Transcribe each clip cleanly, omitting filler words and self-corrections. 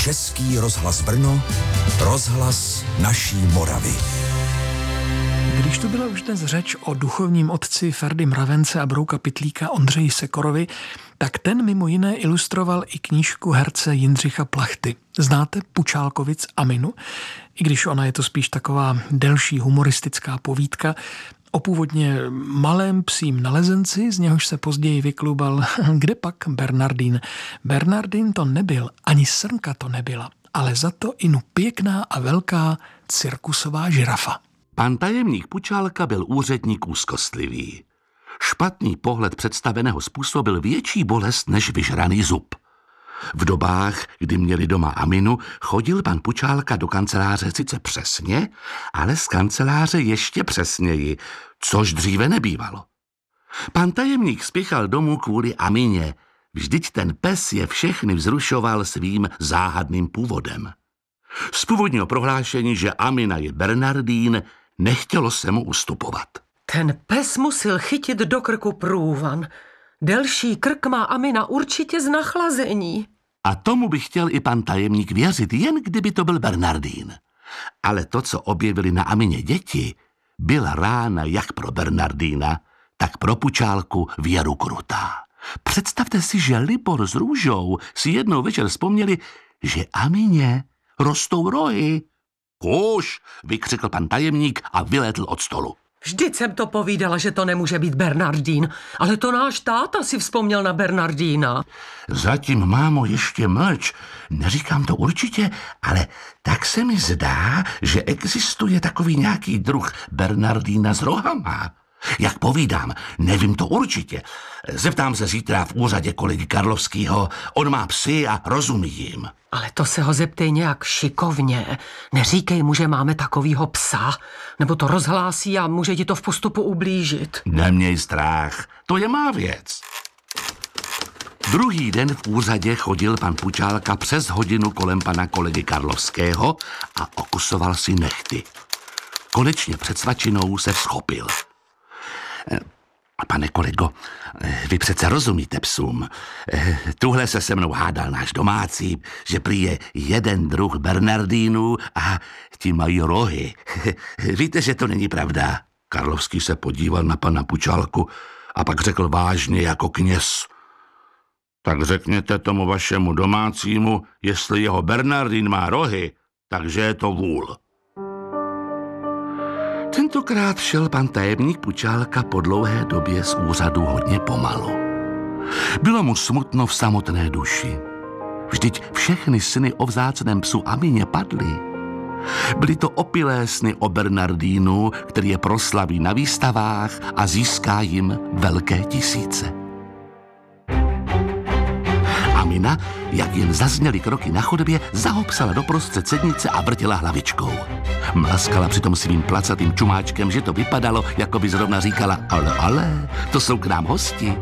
Český rozhlas Brno, rozhlas naší Moravy. Když tu byla už dnes řeč o duchovním otci Ferdy Mravence a brouka pytlíka Ondřeji Sekorovi, tak ten mimo jiné ilustroval i knížku herce Jindřicha Plachty. Znáte Pučálkovic Aminu? I když ona je to spíš taková delší humoristická povídka o původně malém psím nalezenci, z něhož se později vyklubal kde pak Bernardín. Bernardín to nebyl, ani srnka to nebyla, ale za to inu pěkná a velká cirkusová žirafa. Pan tajemník Pučálka byl úředník úzkostlivý. Špatný pohled představeného způsobil větší bolest než vyžraný zub. V dobách, kdy měli doma Aminu, chodil pan Pučálka do kanceláře sice přesně, ale z kanceláře ještě přesněji, což dříve nebývalo. Pan tajemník spěchal domů kvůli Amině, vždyť ten pes je všechny vzrušoval svým záhadným původem. Z původního prohlášení, že Amina je Bernardín, nechtělo se mu ustupovat. Ten pes musel chytit do krku průvan. Delší krk má Amina určitě z nachlazení. A tomu by chtěl i pan tajemník věřit, jen kdyby to byl Bernardín. Ale to, co objevili na Amině děti, byla rána jak pro Bernardína, tak pro Pučálku věru krutá. Představte si, že Libor s Růžou si jednou večer vzpomněli, že Amině rostou rohy. Kůž, vykřikl pan tajemník a vylétl od stolu. Vždyť jsem to povídala, že to nemůže být Bernardín, ale to náš táta si vzpomněl na Bernardína. Zatím, mámo, ještě mlč. Neříkám to určitě, ale tak se mi zdá, že existuje takový nějaký druh Bernardína s rohama. Jak povídám, nevím to určitě. Zeptám se zítra v úřadě kolegy Karlovského. On má psy a rozumí jim. Ale to se ho zeptej nějak šikovně. Neříkej mu, že máme takovýho psa, nebo to rozhlásí a může ti to v postupu ublížit. Neměj strach, to je má věc. Druhý den v úřadě chodil pan Pučálka přes hodinu kolem pana kolegy Karlovského a okusoval si nehty. Konečně před svačinou se vzchopil. Pane kolego, vy přece rozumíte psům. Tuhle se mnou hádal náš domácí, že prý je jeden druh Bernardínů a ti mají rohy. Víte, že to není pravda? Karlovský se podíval na pana Pučálku a pak řekl vážně jako kněz. Tak řekněte tomu vašemu domácímu, jestli jeho Bernardín má rohy, takže je to vůl. Tentokrát šel pan tajemník Pučálka po dlouhé době z úřadu hodně pomalu. Bylo mu smutno v samotné duši. Vždyť všechny sny o vzácném psu Amině padly. Byly to opilé sny o Bernardínu, který je proslaví na výstavách a získá jim velké tisíce. Amina, jak jen zazněly kroky na chodbě, zahopsala doprostřed sednice a vrtěla hlavičkou. Mlaskala přitom svým placatým čumáčkem, že to vypadalo, jako by zrovna říkala ale, to jsou k nám hosti.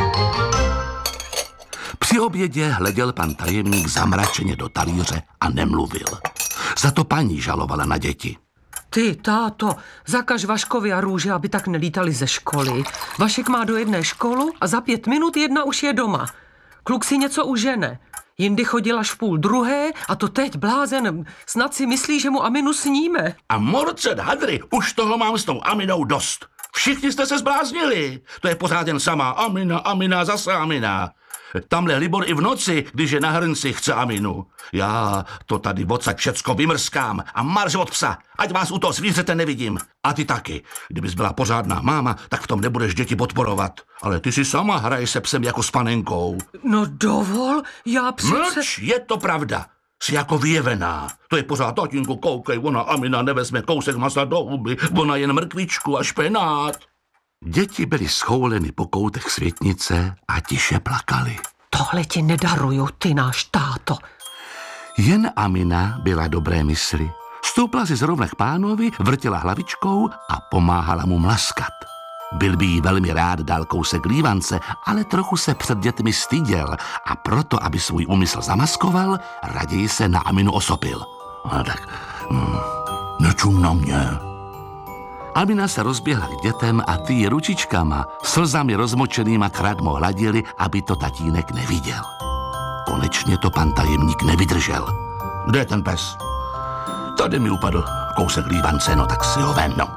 Při obědě hleděl pan tajemník zamračeně do talíře a nemluvil. Za to paní žalovala na děti. Ty, táto, zakaž Vaškovi a Růže, aby tak nelítali ze školy. Vašek má do jedné školu a za 5 minut jedna už je doma. Kluk si něco užene. Jindy chodil až v 12:30 a to teď blázen. Snad si myslí, že mu Aminu sníme. A morcet hadry, už toho mám s tou Aminou dost. Všichni jste se zbláznili. To je pořád jen samá Amina, zase Amina. Tamhle Libor i v noci, když je na hrnci, chce Aminu. Já to tady odsaď všecko vymrskám a marš od psa, ať vás u toho zvířete nevidím. A ty taky. Kdybys byla pořádná máma, tak v tom nebudeš děti podporovat. Ale ty si sama hraješ se psem jako s panenkou. No dovol, já přece... Mlč, je to pravda. Jsi jako vyjevená. To je pořád, tatínku, koukej, ona Amina nevezme kousek masa do huby, ona jen mrkvičku a špenát. Děti byly schouleny po koutech světnice a tiše plakaly. Tohle ti nedaruju, ty náš táto. Jen Amina byla dobré mysli. Stoupla si zrovna k pánovi, vrtěla hlavičkou a pomáhala mu mlaskat. Byl by jí velmi rád dal kousek lívance, ale trochu se před dětmi styděl a proto, aby svůj úmysl zamaskoval, raději se na Aminu osopil. A tak, nečum na mě. Amina se rozběhla k dětem a ty ji ručičkama, slzami rozmočenýma kradmo hladili, aby to tatínek neviděl. Konečně to pan tajemník nevydržel. Kde je ten pes? Tady mi upadl kousek lívance, no tak si ho vem, no.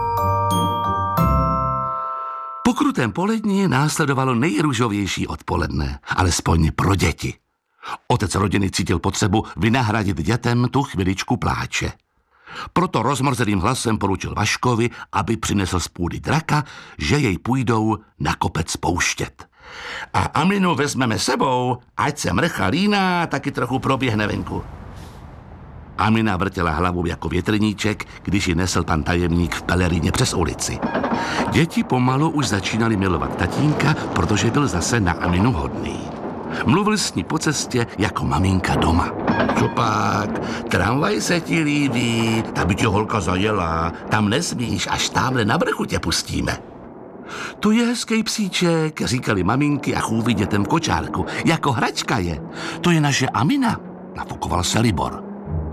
Po krutém poledni následovalo nejrůžovější odpoledne, alespoň pro děti. Otec rodiny cítil potřebu vynahradit dětem tu chviličku pláče. Proto rozmrzeným hlasem poručil Vaškovi, aby přinesl z půdy draka, že jej půjdou na kopec pouštět. A Aminu vezmeme sebou, ať se mrcha líná, taky trochu proběhne venku. Amina vrtěla hlavu jako větrníček, když ji nesl pan tajemník v peleríně přes ulici. Děti pomalu už začínali milovat tatínka, protože byl zase na Aminu hodný. Mluvil s ní po cestě jako maminka doma. Čopak, tramvaj se ti líbí, ta by tě holka zajela, tam nesmíš, až tamhle na vrchu tě pustíme. To je hezký psíček, říkali maminky a chůvy dětem v kočárku, jako hračka je. To je naše Amina, nafukoval se Libor.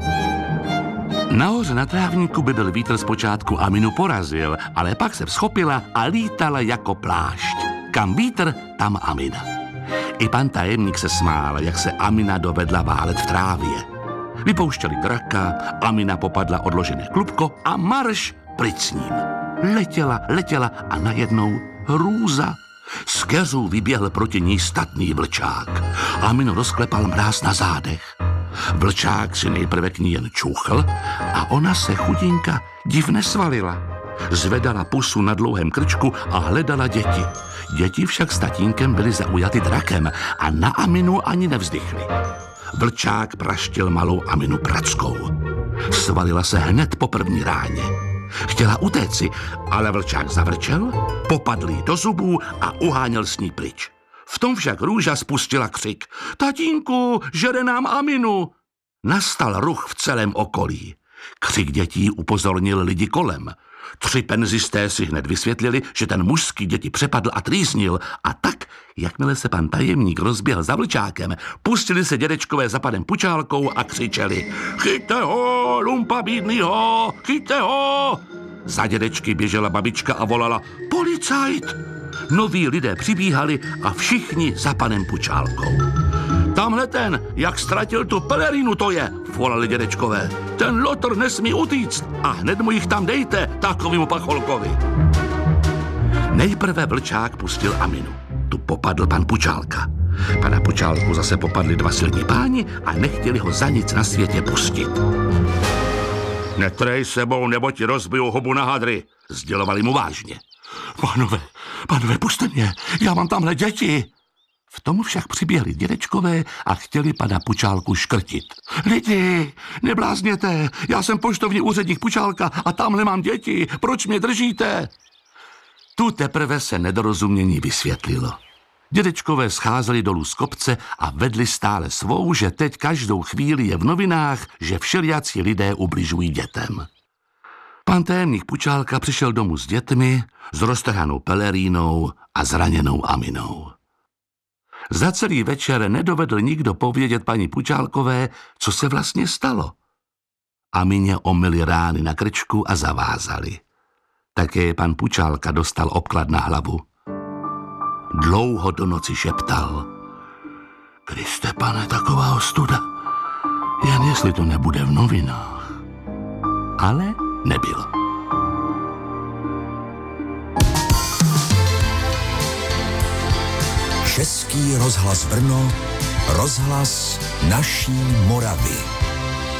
Nahoře na trávníku by byl vítr zpočátku Aminu porazil, ale pak se vzchopila a lítala jako plášť. Kam vítr, tam Amina. I pan tajemník se smál, jak se Amina dovedla válet v trávě. Vypouštěli draka, Amina popadla odložené klubko a marš pryč s ním. Letěla a najednou hrůza. Z keřů vyběhl proti ní statný vlčák. Aminu rozklepal mráz na zádech. Vlčák si nejprve k ní jen čuchl a ona se chudinka divně svalila. Zvedala pusu na dlouhém krčku a hledala děti. Děti však s tatínkem byly zaujaty drakem a na Aminu ani nevzdychli. Vlčák praštil malou Aminu prackou. Svalila se hned po první ráně. Chtěla utéci, ale vlčák zavrčel, popadl jí do zubů a uháněl s ní pryč. V tom však Růža spustila křik. Tatínku, žere nám Aminu! Nastal ruch v celém okolí. Křik dětí upozornil lidi kolem. 3 penzisté si hned vysvětlili, že ten mužský děti přepadl a trýznil a tak, jakmile se pan tajemník rozběhl za vlčákem, pustili se dědečkové za panem Pučálkou a křičeli Chyťte ho, lumpa bídnýho, chyťte ho! Za dědečky běžela babička a volala Policajt! Noví lidé přibíhali a všichni za panem Pučálkou. Tamhle ten, jak ztratil tu pelerínu, to je, volali dědečkové. Ten lotr nesmí utíct a hned mu jich tam dejte, takovému pacholkovi. Nejprve vlčák pustil Aminu. Tu popadl pan Pučálka. Pana Pučálku zase popadli 2 silní páni a nechtěli ho za nic na světě pustit. Netrej sebou, nebo ti rozbiju hubu na hadry, sdělovali mu vážně. Pánové, puste mě, já mám tamhle děti. V tomu však přiběhli dědečkové a chtěli pana Pučálku škrtit. Lidi, neblázněte, já jsem poštovní úředník Pučálka a tamhle mám děti, proč mě držíte? Tu teprve se nedorozumění vysvětlilo. Dědečkové scházeli dolů z kopce a vedli stále svou, že teď každou chvíli je v novinách, že všelijací lidé ubližují dětem. Pan tajemník Pučálka přišel domů s dětmi, s roztrhanou pelerínou a zraněnou Aminou. Za celý večer nedovedl nikdo povědět paní Pučálkové, co se vlastně stalo. Amině omyli rány na krčku a zavázali. Také pan Pučálka dostal obklad na hlavu. Dlouho do noci šeptal. Kriste, pane, taková ostuda. Jen jestli to nebude v novinách. Ale nebylo. Český rozhlas Brno, rozhlas naší Moravy.